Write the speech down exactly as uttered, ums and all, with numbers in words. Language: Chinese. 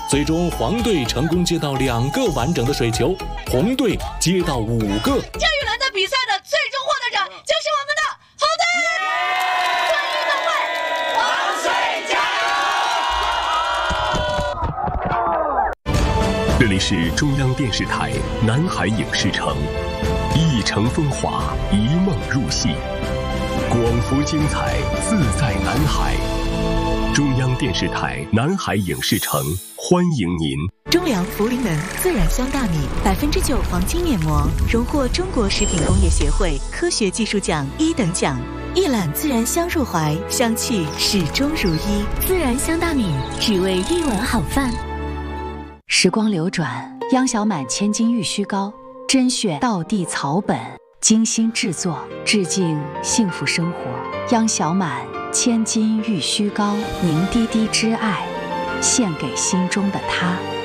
最终黄队成功接到两个完整的水球，红队接到五个。 这一轮的比赛的最终获得者就是我们的红队！欢迎各位，黄水加油！ 这里是中央电视台南海影视城，一城风华，一梦入戏，广福精彩，自在南海。中央电视台南海影视城欢迎您。 中粮茯苓能自然香大米百分之九黄金面膜，荣获中国食品工业协会科学技术奖一等奖。一揽自然香入怀，香气始终如一。 自然香大米，只为一碗好饭。 时光流转，央小满千金玉虚膏，甄选道地草本，精心制作，致敬幸福生活。央小满千金玉虚膏，凝滴滴之爱，献给心中的他。